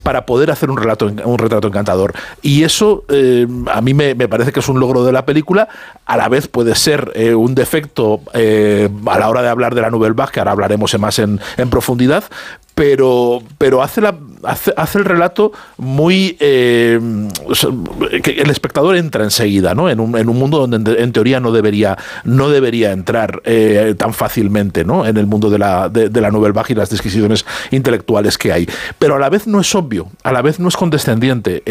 para poder hacer un retrato encantador. Y eso a mí me parece que es un logro de la película. A la vez puede ser un defecto a la hora de hablar de la Nouvelle Vague, que ahora hablaremos más en profundidad, pero hace el relato muy... que el espectador entra enseguida, ¿no? En un mundo donde en teoría no debería entrar tan fácilmente, ¿no? En el mundo de la Nouvelle Vague y las disquisiciones intelectuales que hay. Pero a la vez no es obvio, a la vez no es condescendiente,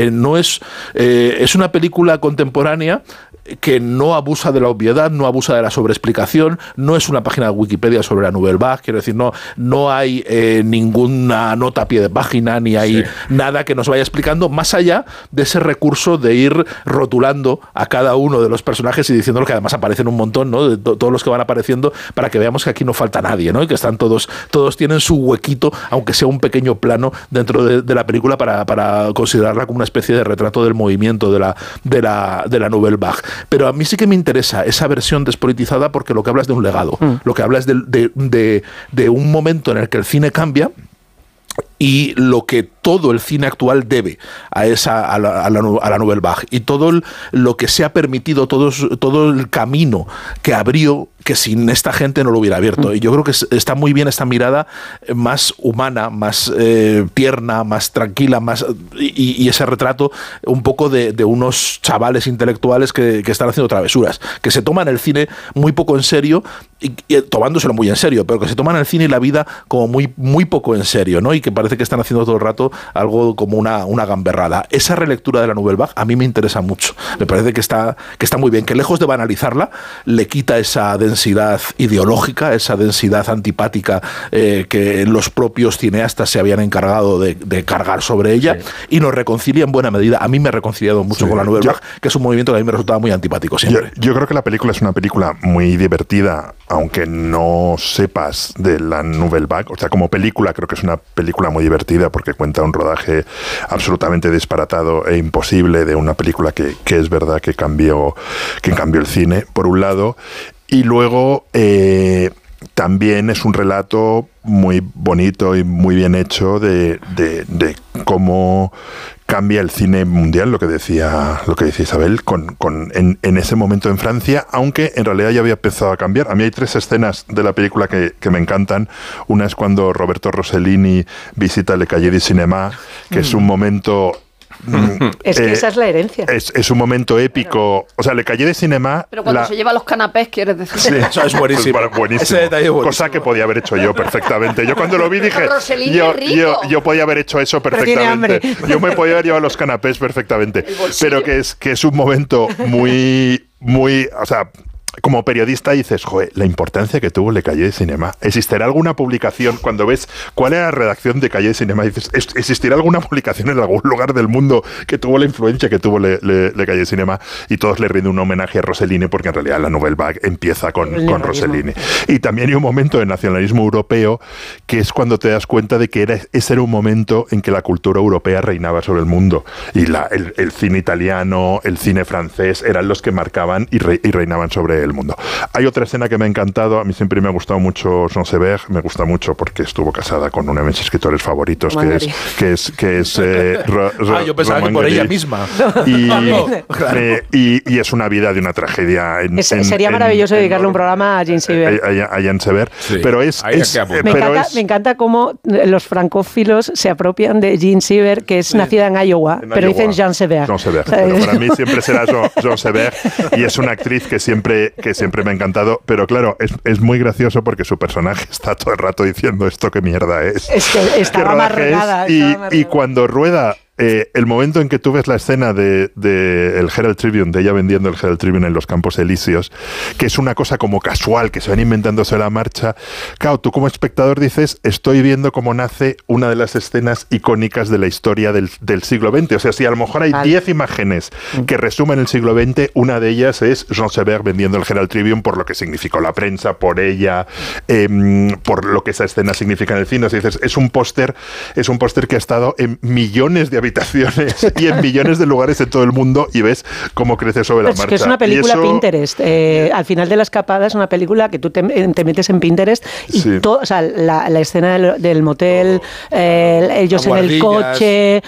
es una película contemporánea que no abusa de la obviedad, no abusa de la sobreexplicación, no es una página de Wikipedia sobre la Nouvelle Vague, quiero decir, no hay ninguna nota a pie de página, ni hay nada que nos vaya explicando, más allá de ese recurso de ir rotulando a cada uno de los personajes y diciéndolo, que además aparecen un montón, ¿no? De todos los que van apareciendo, para que veamos que aquí no falta nadie, ¿no? Y que están todos tienen su huequito, aunque sea un pequeño plano dentro de la película, para considerarla como una especie de retrato del movimiento de la Nouvelle Vague. Pero a mí sí que me interesa esa versión despolitizada, porque lo que habla es de un legado, lo que habla es de un momento en el que el cine cambia, y lo que todo el cine actual debe a la Nouvelle Vague, y todo lo que se ha permitido, todo el camino que abrió, que sin esta gente no lo hubiera abierto. Y yo creo que está muy bien esta mirada más humana, más tierna, más tranquila, y ese retrato un poco de unos chavales intelectuales que están haciendo travesuras, que se toman el cine muy poco en serio, y tomándoselo muy en serio, pero que se toman el cine y la vida como muy, muy poco en serio, ¿no? Y que parece que están haciendo todo el rato algo como una gamberrada. Esa relectura de la Nouvelle Vague a mí me interesa mucho. Me parece que está muy bien, que lejos de banalizarla, le quita esa densidad ideológica, esa densidad antipática que los propios cineastas se habían encargado de cargar sobre ella, y nos reconcilia en buena medida. A mí me ha reconciliado mucho con la Nouvelle Vague, que es un movimiento que a mí me resultaba muy antipático siempre. Yo creo que la película es una película muy divertida, aunque no sepas de la Nouvelle Vague. O sea, como película creo que es una película muy divertida, porque cuenta un rodaje absolutamente disparatado e imposible de una película que es verdad que cambió el cine, por un lado, y luego también es un relato muy bonito y muy bien hecho de cómo cambia el cine mundial, lo que decía Isabel, en ese momento en Francia, aunque en realidad ya había empezado a cambiar. A mí hay 3 escenas de la película que me encantan. Una es cuando Roberto Rossellini visita Le Cahiers du Cinéma, que es un momento... Es que esa es la herencia. Es un momento épico. O sea, Le Cahiers du Cinéma... Pero cuando se lleva los canapés, quieres decir. Sí, eso es buenísimo. Pues buenísimo. Ese detalle es buenísimo. Cosa que podía haber hecho yo perfectamente. Yo cuando lo vi dije, yo podía haber hecho eso perfectamente. Yo me podía haber llevado los canapés perfectamente. Pero que es un momento muy, muy... O sea, como periodista dices, joder, la importancia que tuvo Le Cahiers du Cinéma. ¿Existirá alguna publicación, cuando ves cuál era la redacción de Cahiers du Cinéma, dices, ¿existirá alguna publicación en algún lugar del mundo que tuvo la influencia que tuvo Le Cahiers du Cinéma? Y todos le rinden un homenaje a Rossellini, porque en realidad la Nouvelle Vague empieza con Rossellini. Y también hay un momento de nacionalismo europeo, que es cuando te das cuenta de que ese era un momento en que la cultura europea reinaba sobre el mundo. Y el cine italiano, el cine francés, eran los que marcaban y reinaban sobre el mundo. Hay otra escena que me ha encantado. A mí siempre me ha gustado mucho Jean Seberg. Me gusta mucho porque estuvo casada con uno de mis escritores favoritos, que es yo pensaba que por ella misma. Y es una vida de una tragedia. Sería maravilloso dedicarle un programa a Jean Seberg. A Jean Seberg. Sí. Pero me encanta cómo los francófilos se apropian de Jean Seberg, que es nacida en Iowa, pero dicen Jean Seberg. Pero para mí siempre será Jean Seberg, y es una actriz que siempre me ha encantado, pero claro, es muy gracioso porque su personaje está todo el rato diciendo esto qué mierda es. Es que estaba amargada. Y cuando rueda el momento en que tú ves la escena de el Herald Tribune, de ella vendiendo el Herald Tribune en los Campos Elíseos, que es una cosa como casual, que se van inventándose la marcha, claro, tú como espectador dices, estoy viendo cómo nace una de las escenas icónicas de la historia del siglo XX. O sea, si a lo mejor hay 10 imágenes que resumen el siglo XX, una de ellas es Jean Seberg vendiendo el Herald Tribune, por lo que significó la prensa, por ella, por lo que esa escena significa en el cine. O sea, dices, es un póster que ha estado en millones de habitaciones y en millones de lugares en todo el mundo, y ves cómo crece sobre la marcha. Es que es una película Pinterest. Al final de la escapada es una película que tú te metes en Pinterest y todo, o sea, la escena del motel, ellos en el coche,